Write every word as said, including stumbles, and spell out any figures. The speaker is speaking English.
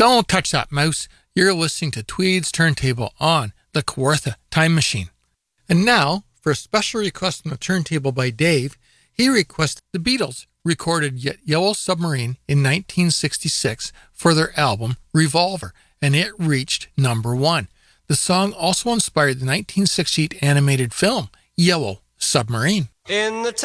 Don't touch that mouse. You're listening to Tweed's Turntable on the Kawartha Time Machine. And now, for a special request on the turntable by Dave, he requested the Beatles recorded Yellow Submarine in nineteen sixty-six for their album Revolver, and it reached number one. The song also inspired the nineteen sixty-eight animated film Yellow Submarine. In the